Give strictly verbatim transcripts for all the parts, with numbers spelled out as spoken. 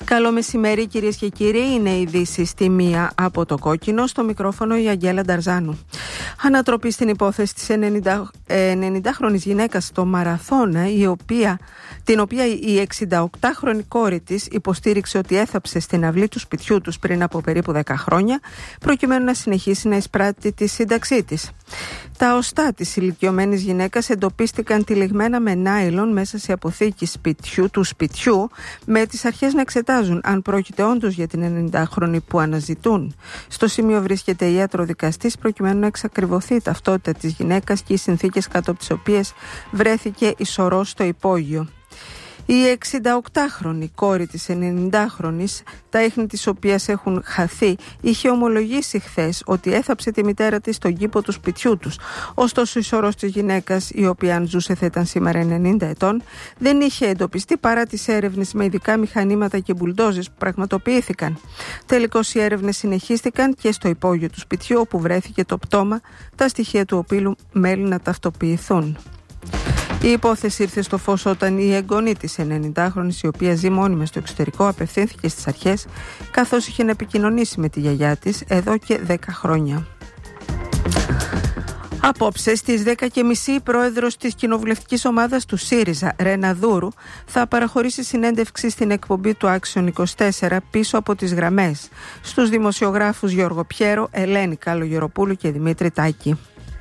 Καλό μεσημέρι, κυρίες και κύριοι. Είναι η ειδήσεις στη μία από το κόκκινο. Στο μικρόφωνο η Αγγέλα Νταρζάνου. Ανατροπή στην υπόθεση της ενενηντάχρονης γυναίκας στο Μαραθώνα, η οποία, την οποία η εξηνταοκτάχρονη κόρη της υποστήριξε ότι έθαψε στην αυλή του σπιτιού τους πριν από περίπου δέκα χρόνια, προκειμένου να συνεχίσει να εισπράττει τη σύνταξή της. Τα οστά της ηλικιωμένης γυναίκας εντοπίστηκαν τυλιγμένα με νάιλον μέσα σε αποθήκη σπιτιού, του σπιτιού, με τις αρχές να εξετάζουν αν πρόκειται όντως για την ενενηντάχρονη που αναζητούν. Στο σημείο βρίσκεται η ιατροδικαστής προκειμένου να εξακριβωθεί η ταυτότητα της γυναίκας και οι συνθήκες κάτω από τις οποίες βρέθηκε η σωρός στο υπόγειο. Η εξηνταοκτάχρονη κόρη της ενενηντάχρονης, τα ίχνη της οποίας έχουν χαθεί, είχε ομολογήσει χθες ότι έθαψε τη μητέρα της στον κήπο του σπιτιού τους. Ωστόσο η σωρός της γυναίκας, η οποία αν ζούσε θα ήταν σήμερα ενενήντα ετών, δεν είχε εντοπιστεί παρά τις έρευνες με ειδικά μηχανήματα και μπουλντόζες που πραγματοποιήθηκαν. Τελικώς οι έρευνες συνεχίστηκαν και στο υπόγειο του σπιτιού, όπου βρέθηκε το πτώμα, τα στοιχεία του οποίου μένει να ταυτοποιηθούν. Η υπόθεση ήρθε στο φως όταν η εγγονή της ενενηντάχρονης, η οποία ζει μόνιμα στο εξωτερικό, απευθύνθηκε στις αρχές, καθώς είχε να επικοινωνήσει με τη γιαγιά της εδώ και δέκα χρόνια. Απόψε στις δέκα και μισή η πρόεδρος της κοινοβουλευτικής ομάδας του ΣΥΡΙΖΑ, Ρένα Δούρου, θα παραχωρήσει συνέντευξη στην εκπομπή του Άξιον είκοσι τέσσερα πίσω από τις γραμμές στους δημοσιογράφους Γιώργο Πιέρο, Ελένη Καλογεροπούλου και Δημήτρη Τάκη.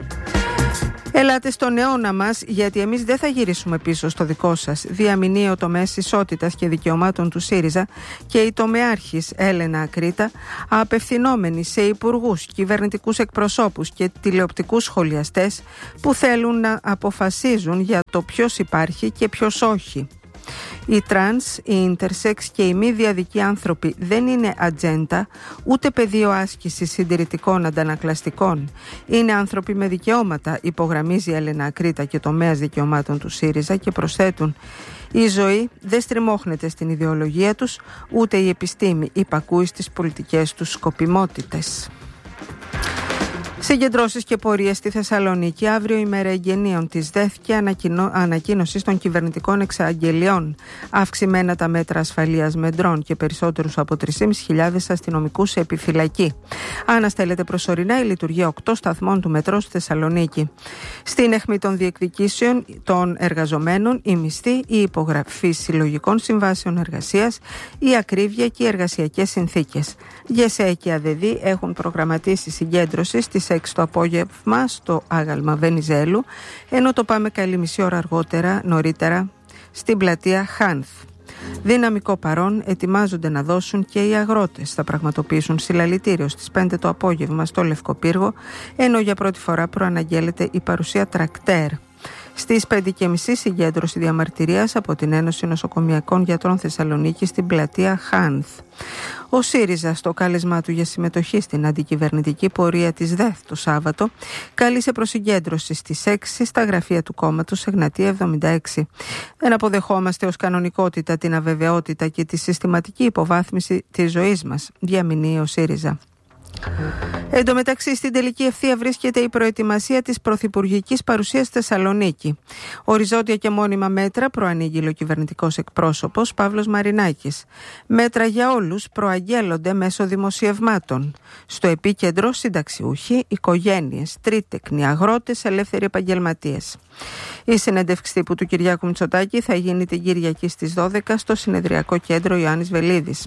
Ελάτε στον αιώνα μας, γιατί εμείς δεν θα γυρίσουμε πίσω στο δικό σας, διαμηνύει ο τομέας ισότητας και δικαιωμάτων του ΣΥΡΙΖΑ και η τομεάρχης Έλενα Ακρίτα, απευθυνόμενη σε υπουργούς, κυβερνητικούς εκπροσώπους και τηλεοπτικούς σχολιαστές που θέλουν να αποφασίζουν για το ποιος υπάρχει και ποιος όχι. Οι τρανς, οι ίντερσεξ και οι μη διαδικοί άνθρωποι δεν είναι ατζέντα, ούτε πεδίο άσκησης συντηρητικών αντανακλαστικών. Είναι άνθρωποι με δικαιώματα, υπογραμμίζει η Έλενα Ακρίτα και τομέας δικαιωμάτων του ΣΥΡΙΖΑ, και προσθέτουν: η ζωή δεν στριμώχνεται στην ιδεολογία τους, ούτε η επιστήμη υπακούει στις πολιτικές τους σκοπιμότητες. Συγκεντρώσεις και πορείες στη Θεσσαλονίκη. Αύριο ημέρα εγγενείων της ΔΕΘ και ανακοινώ, ανακοίνωσης των κυβερνητικών εξαγγελιών. Αυξημένα τα μέτρα ασφαλείας με ντρόν και περισσότερους από τρεις χιλιάδες πεντακόσιους αστυνομικούς σε επιφυλακή. Αναστέλλεται προσωρινά η λειτουργία οκτώ σταθμών του μετρό στη Θεσσαλονίκη. Στην αιχμή των διεκδικήσεων των εργαζομένων, η μισθή, η υπογραφή συλλογικών συμβάσεων εργασίας, η ακρίβεια και οι εργασιακές συνθήκες. ΓΕΣΕ και ΑΔΕΔΗ έχουν προγραμματίσει συγκέντρωση στις έξι το απόγευμα στο άγαλμα Βενιζέλου, ενώ το Πάμε καλή μισή ώρα αργότερα, νωρίτερα, στην πλατεία Χάνθ. Δυναμικό παρόν ετοιμάζονται να δώσουν και οι αγρότες. Θα πραγματοποιήσουν συλλαλητήριο στις πέντε το απόγευμα στο Λευκοπύργο, ενώ για πρώτη φορά προαναγγέλλεται η παρουσία τρακτέρ. Στις πέντε και μισή συγκέντρωση διαμαρτυρίας από την Ένωση Νοσοκομιακών Γιατρών Θεσσαλονίκη στην πλατεία Χάνθ. Ο ΣΥΡΙΖΑ, στο κάλεσμά του για συμμετοχή στην αντικυβερνητική πορεία της ΔΕΘ το Σάββατο, κάλεσε προς συγκέντρωση στις έξι στα γραφεία του κόμματος Εγνατία εβδομήντα έξι. Δεν αποδεχόμαστε ως κανονικότητα την αβεβαιότητα και τη συστηματική υποβάθμιση της ζωής μας, διαμηνύει ο ΣΥΡΙΖΑ. Εν τω μεταξύ, στην τελική ευθεία βρίσκεται η προετοιμασία της πρωθυπουργικής παρουσίας στη Θεσσαλονίκη. Οριζόντια και μόνιμα μέτρα προανοίγει ο κυβερνητικός εκπρόσωπος Παύλος Μαρινάκης. Μέτρα για όλους προαγγέλλονται μέσω δημοσιευμάτων. Στο επίκεντρο συνταξιούχοι, οικογένειες, τρίτεκνοι, αγρότες, ελεύθεροι επαγγελματίες. Η συνέντευξη τύπου του Κυριάκου Μητσοτάκη θα γίνει την Κυριακή στις δώδεκα στο συνεδριακό κέντρο Ιωάννης Βελίδης.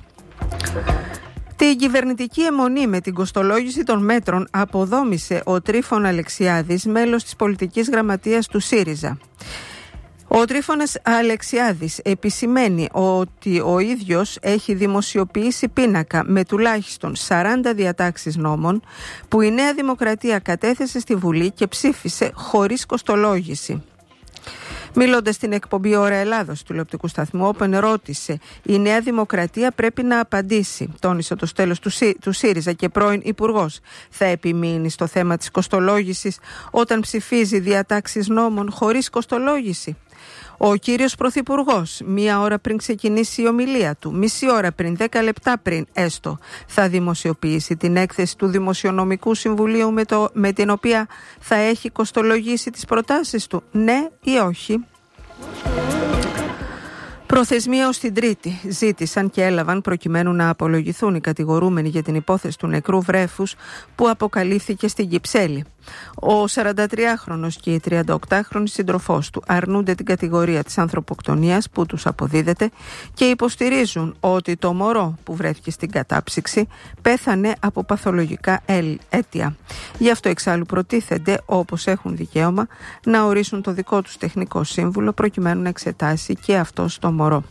Την κυβερνητική αιμονή με την κοστολόγηση των μέτρων αποδόμησε ο Τρίφων Αλεξιάδης, μέλος της πολιτικής γραμματείας του ΣΥΡΙΖΑ. Ο Τρίφωνας Αλεξιάδης επισημαίνει ότι ο ίδιος έχει δημοσιοποιήσει πίνακα με τουλάχιστον σαράντα διατάξεις νόμων που η Νέα Δημοκρατία κατέθεσε στη Βουλή και ψήφισε χωρίς κοστολόγηση. Μιλώντας στην εκπομπή Ώρα Ελλάδος του τηλεοπτικού σταθμού, όπεν ρώτησε: η Νέα Δημοκρατία πρέπει να απαντήσει. Τόνισε το στέλος του, ΣΥ, του ΣΥΡΙΖΑ και πρώην υπουργός. Θα επιμείνει στο θέμα της κοστολόγησης όταν ψηφίζει διατάξεις νόμων χωρίς κοστολόγηση? Ο κύριος Πρωθυπουργός, μία ώρα πριν ξεκινήσει η ομιλία του, μισή ώρα πριν, δέκα λεπτά πριν έστω, θα δημοσιοποιήσει την έκθεση του Δημοσιονομικού Συμβουλίου με, το, με την οποία θα έχει κοστολογήσει τις προτάσεις του, ναι ή όχι? Προθεσμία ως την Τρίτη ζήτησαν και έλαβαν προκειμένου να απολογηθούν οι κατηγορούμενοι για την υπόθεση του νεκρού βρέφους που αποκαλύφθηκε στην Κυψέλη. Ο σαραντατριάχρονος και η τριανταοκτάχρονη σύντροφός του αρνούνται την κατηγορία της ανθρωποκτονίας που τους αποδίδεται και υποστηρίζουν ότι το μωρό που βρέθηκε στην κατάψυξη πέθανε από παθολογικά αίτια. Γι' αυτό εξάλλου προτίθενται, όπως έχουν δικαίωμα, να ορίσουν το δικό τους τεχνικό σύμβουλο προκειμένου να εξετάσει και αυτό το μωρό.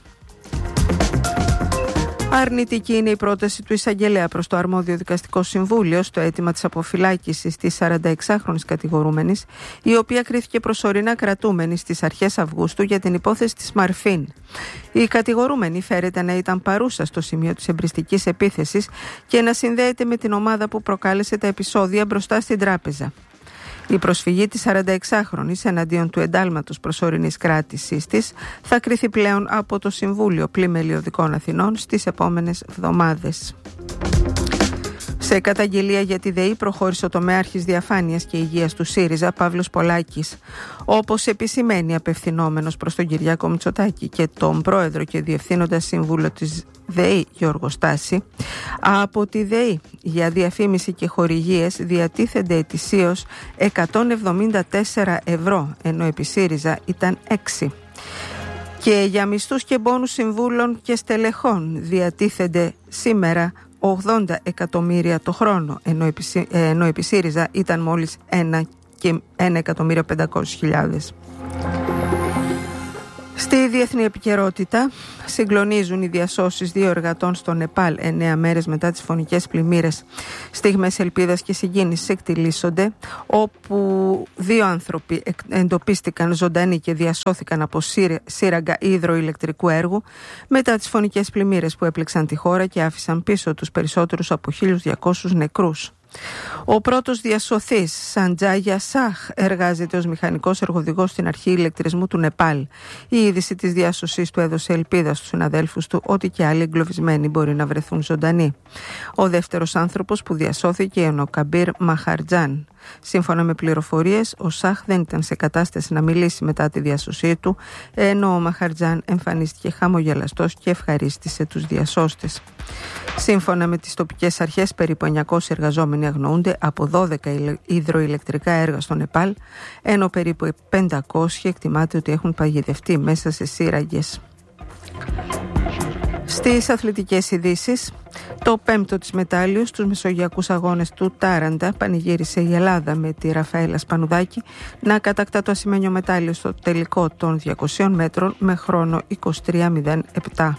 Αρνητική είναι η πρόταση του εισαγγελέα προς το αρμόδιο δικαστικό συμβούλιο στο αίτημα της αποφυλάκησης της σαρανταεξάχρονης κατηγορούμενης, η οποία κρίθηκε προσωρινά κρατούμενη στις αρχές Αυγούστου για την υπόθεση της Μαρφίν. Η κατηγορούμενη φέρεται να ήταν παρούσα στο σημείο της εμπριστικής επίθεσης και να συνδέεται με την ομάδα που προκάλεσε τα επεισόδια μπροστά στην τράπεζα. Η προσφυγή της σαρανταεξάχρονης εναντίον του εντάλματος προσωρινής κράτησής της θα κριθεί πλέον από το Συμβούλιο Πλημελιωδικών Αθηνών στις επόμενες εβδομάδες. Σε καταγγελία για τη ΔΕΗ προχώρησε ο τομέαρχης διαφάνειας και υγείας του ΣΥΡΙΖΑ, Παύλος Πολάκης. Όπως επισημαίνει απευθυνόμενος προς τον Κυριάκο Μητσοτάκη και τον πρόεδρο και διευθύνοντα σύμβουλο της ΔΕΗ, Γιώργο Στάση, από τη ΔΕΗ για διαφήμιση και χορηγίες διατίθενται ετησίως εκατόν εβδομήντα τέσσερα ευρώ, ενώ επί ΣΥΡΙΖΑ ήταν έξι. Και για μισθούς και μπόνους συμβούλων και στελεχών διατίθενται σήμερα ογδόντα εκατομμύρια το χρόνο, ενώ επί, ενώ επί ΣΥΡΙΖΑ ήταν μόλις ένα εκατομμύριο πεντακόσιες χιλιάδες. Στη διεθνή επικαιρότητα, συγκλονίζουν οι διασώσεις δύο εργατών στο Νεπάλ εννέα μέρες μετά τις φωνικές πλημμύρες. Στιγμές ελπίδας και συγκίνησης εκτιλήσονται, όπου δύο άνθρωποι εντοπίστηκαν ζωντανοί και διασώθηκαν από σύραγγα υδροηλεκτρικού έργου μετά τις φωνικές πλημμύρες που έπληξαν τη χώρα και άφησαν πίσω τους περισσότερους από χίλιους διακόσιους νεκρούς. Ο πρώτος διασωθής, Σαντζάγια Σαχ, εργάζεται ως μηχανικός εργοδηγός στην αρχή ηλεκτρισμού του Νεπάλ. Η είδηση της διάσωσής του έδωσε ελπίδα στους συναδέλφους του ότι και άλλοι εγκλωβισμένοι μπορεί να βρεθούν ζωντανοί. Ο δεύτερος άνθρωπος που διασώθηκε είναι ο Καμπίρ Μαχαρτζάν. Σύμφωνα με πληροφορίες, ο Σαχ δεν ήταν σε κατάσταση να μιλήσει μετά τη διάσωσή του, ενώ ο Μαχαρτζάν εμφανίστηκε χαμογελαστός και ευχαρίστησε τους διασώστες. Σύμφωνα με τις τοπικές αρχές, περίπου εννιακόσιοι εργαζόμενοι αγνοούνται από δώδεκα υδροηλεκτρικά έργα στο Νεπάλ, ενώ περίπου πεντακόσιοι εκτιμάται ότι έχουν παγιδευτεί μέσα σε σύραγγες. Στις αθλητικές ειδήσεις, το πέμπτο της μετάλλιο στους Μεσογειακούς Αγώνες του Τάραντα πανηγύρισε η Ελλάδα με τη Ραφαέλα Σπανουδάκη να κατακτά το ασημένιο μετάλλιο στο τελικό των διακοσίων μέτρων με χρόνο είκοσι τρία μηδέν επτά.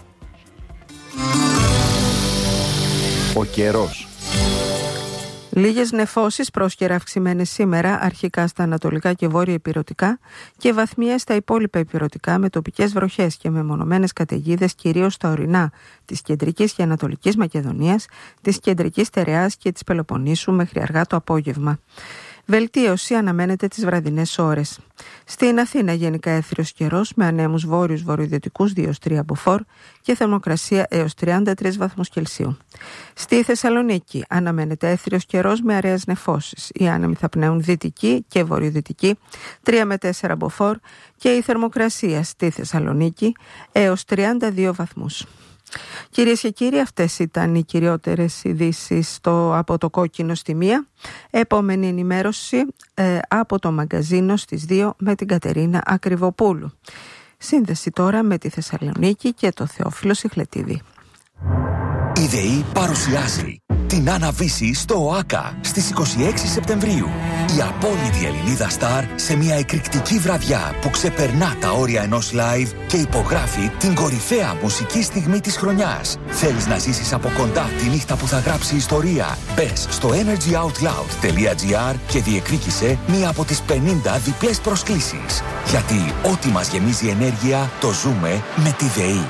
Ο καιρός. Λίγες νεφώσεις πρόσκαιρα αυξημένες σήμερα, αρχικά στα ανατολικά και βόρεια ηπειρωτικά και βαθμιές στα υπόλοιπα ηπειρωτικά, με τοπικές βροχές και μεμονωμένες καταιγίδες κυρίως στα ορεινά της κεντρικής και ανατολικής Μακεδονίας, της κεντρικής Τεραιάς και της Πελοποννήσου μέχρι αργά το απόγευμα. Βελτίωση αναμένεται τις βραδινές ώρες. Στην Αθήνα γενικά έθριος καιρός με ανέμους βόρειους βορειοδυτικούς δύο τρία μποφόρ και θερμοκρασία έως τριάντα τρεις βαθμούς Κελσίου. Στη Θεσσαλονίκη αναμένεται έθριος καιρός με αραιές νεφώσεις. Οι άνεμοι θα πνέουν δυτική και βορειοδυτική τρία με τέσσερα μποφόρ και η θερμοκρασία στη Θεσσαλονίκη έως τριάντα δύο βαθμούς. Κυρίες και κύριοι, αυτές ήταν οι κυριότερες ειδήσεις στο, από το κόκκινο στη μία. Επόμενη ενημέρωση ε, από το μαγκαζίνο στις δύο με την Κατερίνα Ακριβοπούλου. Σύνδεση τώρα με τη Θεσσαλονίκη και το Θεόφιλο Σιχλετίδη. Η ΔΕΗ παρουσιάζει την Άννα Βύση στο ΟΑΚΑ στις είκοσι έξι Σεπτεμβρίου. Η απόλυτη Ελληνίδα στάρ σε μια εκρηκτική βραδιά που ξεπερνά τα όρια ενός live και υπογράφει την κορυφαία μουσική στιγμή της χρονιάς. Θέλεις να ζήσεις από κοντά τη νύχτα που θα γράψει ιστορία? Μπες στο energyoutloud.gr και διεκδίκησε μία από τις πενήντα διπλές προσκλήσεις. Γιατί ό,τι μας γεμίζει ενέργεια το ζούμε με τη ΔΕΗ.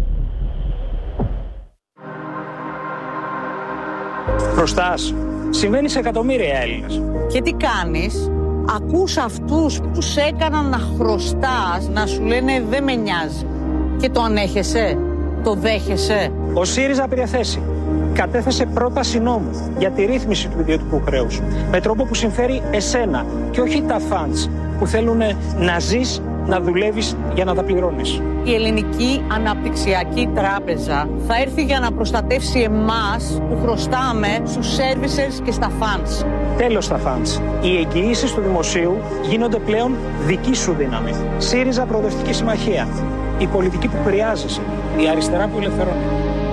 Χρωστάς. Συμβαίνει σε εκατομμύρια Έλληνες. Και τι κάνεις? Ακούς αυτούς που σε έκαναν να χρωστάς, να σου λένε δεν με νοιάζει. Και το ανέχεσαι, το δέχεσαι. Ο ΣΥΡΙΖΑ πήρε θέση. Κατέθεσε πρόταση νόμου για τη ρύθμιση του ιδιωτικού χρέους. Με τρόπο που συμφέρει εσένα και όχι τα φαντς που θέλουν να ζεις να δουλεύεις για να τα πληρώνεις. Η Ελληνική Αναπτυξιακή Τράπεζα θα έρθει για να προστατεύσει εμάς που χρωστάμε στους services και στα funds. Τέλος στα funds. Οι εγγυήσεις του δημοσίου γίνονται πλέον δική σου δύναμη. ΣΥΡΙΖΑ Προοδευτική Συμμαχία. Η πολιτική που χρειάζεσαι. Η αριστερά που ελευθερώνει.